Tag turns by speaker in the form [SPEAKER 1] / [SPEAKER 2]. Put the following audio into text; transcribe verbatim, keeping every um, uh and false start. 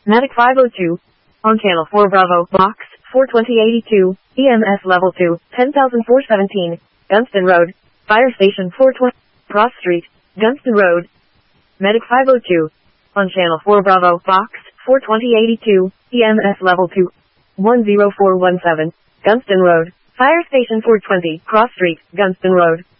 [SPEAKER 1] Medic five oh two. On Channel four Bravo, Box four twenty eighty-two, E M S Level two, ten thousand four hundred seventeen, Gunston Road, Fire Station four twenty, Cross Street, Gunston Road. Medic five oh two. On Channel four Bravo, Box four twenty eighty-two, E M S Level two, one oh four one seven, Gunston Road, Fire Station four twenty, Cross Street, Gunston Road.